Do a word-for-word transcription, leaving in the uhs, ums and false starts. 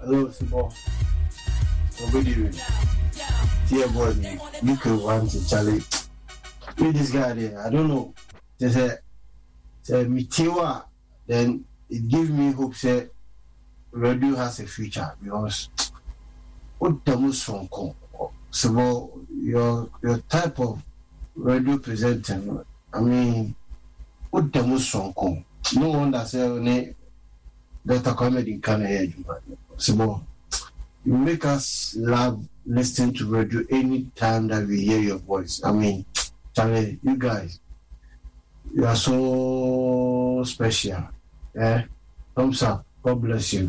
hello, Sibo. Nobody. Dear boy, you could want to Charlie. With this guy there, I don't know. They say, say Mitiwa, then it gives me hope. Say radio has a future because what the most from come. So your your type of radio presenter, I mean, what the most from come. No wonder say ne better comedy in Canada. So you make us love listening to radio any time that we hear your voice. I mean, Charlie, you guys, you are so special. Eh? Thumbs up. God bless you.